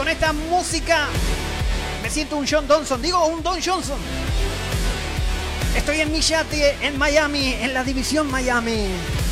Con esta música me siento un John Johnson, digo un Don Johnson. Estoy en mi yate en Miami, en la división Miami.